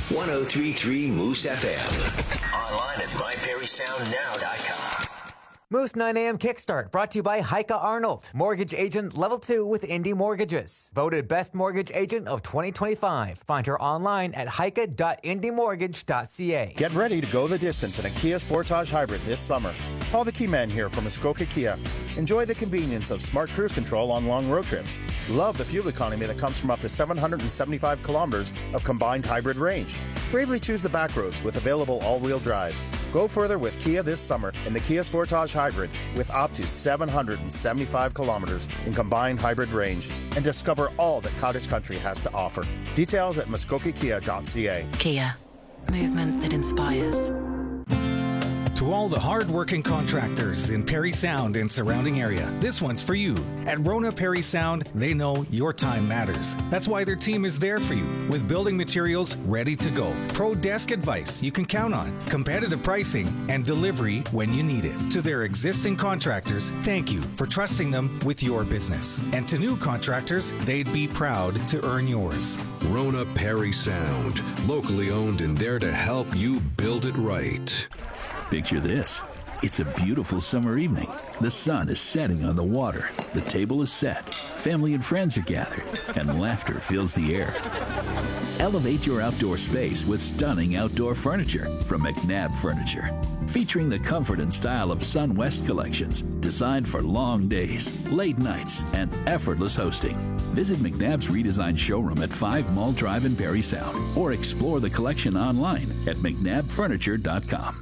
1033 Moose FM. Online at myperrysoundnow.com. Moose 9 a.m. Kickstart brought to you by Heike Arnold, Mortgage Agent Level 2 with Indy Mortgages. Voted Best Mortgage Agent of 2025. Find her online at heike.indymortgage.ca. Get ready to go the distance in a Kia Sportage Hybrid this summer. Paul the Key Man here from Muskoka Kia. Enjoy the convenience of smart cruise control on long road trips. Love the fuel economy that comes from up to 775 kilometers of combined hybrid range. Bravely choose the back roads with available all-wheel drive. Go further with Kia this summer in the Kia Sportage Hybrid with up to 775 kilometers in combined hybrid range and discover all that Cottage Country has to offer. Details at muskokakia.ca. Kia, movement that inspires. To all the hard-working contractors in Perry Sound and surrounding area, this one's for you. At Rona Perry Sound, they know your time matters. That's why their team is there for you, with building materials ready to go. Pro desk advice you can count on, competitive pricing, and delivery when you need it. To their existing contractors, thank you for trusting them with your business. And to new contractors, they'd be proud to earn yours. Rona Perry Sound, locally owned and there to help you build it right. Picture this. It's a beautiful summer evening. The sun is setting on the water. The table is set. Family and friends are gathered, and laughter fills the air. Elevate your outdoor space with stunning outdoor furniture from McNabb Furniture. Featuring the comfort and style of Sun West collections, designed for long days, late nights, and effortless hosting. Visit McNabb's redesigned showroom at 5 Mall Drive in Perry Sound, or explore the collection online at mcnabbfurniture.com.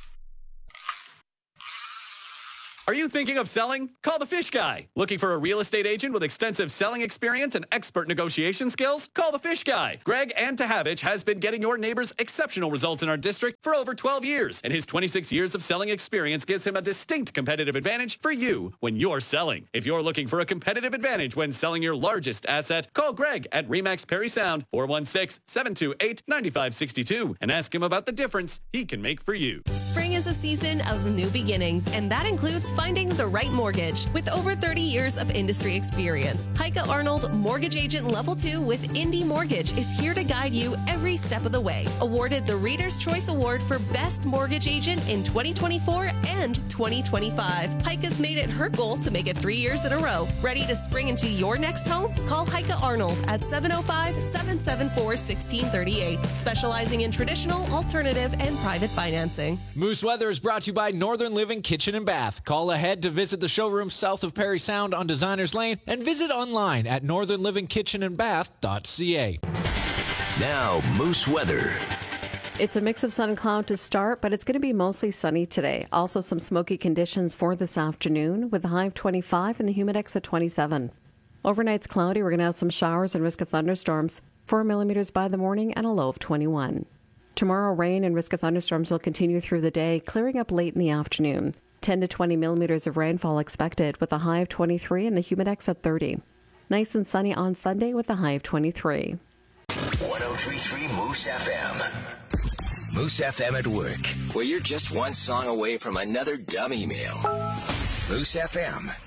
Are you thinking of selling? Call the Fish Guy. Looking for a real estate agent with extensive selling experience and expert negotiation skills? Call the Fish Guy. Greg Antahavich has been getting your neighbors exceptional results in our district for over 12 years, and his 26 years of selling experience gives him a distinct competitive advantage for you when you're selling. If you're looking for a competitive advantage when selling your largest asset, call Greg at Remax Perry Sound, 416-728-9562, and ask him about the difference he can make for you. Spring is a season of new beginnings, and that includes finding the right mortgage. With over 30 years of industry experience, Heike Arnold, Mortgage Agent Level 2 with Indy Mortgage, is here to guide you every step of the way. Awarded the Reader's Choice Award for Best Mortgage Agent in 2024 and 2025. Heike has made it her goal to make it 3 years in a row. Ready to spring into your next home? Call Heike Arnold at 705-774-1638, specializing in traditional, alternative, and private financing. Moose Weather is brought to you by Northern Living Kitchen and Bath. Call ahead to visit the showroom south of Perry Sound on Designers Lane and visit online at northernlivingkitchenandbath.ca. Now, Moose Weather. It's a mix of sun and cloud to start, but it's going to be mostly sunny today. Also some smoky conditions for this afternoon with a high of 25 and the humidex at 27. Overnight's cloudy. We're going to have some showers and risk of thunderstorms, 4 millimeters by the morning and a low of 21. Tomorrow, rain and risk of thunderstorms will continue through the day, clearing up late in the afternoon. 10 to 20 millimeters of rainfall expected with a high of 23 and the humidex at 30. Nice and sunny on Sunday with a high of 23. 1033 Moose FM. Moose FM at work, where you're just one song away from another dumb email. Moose FM.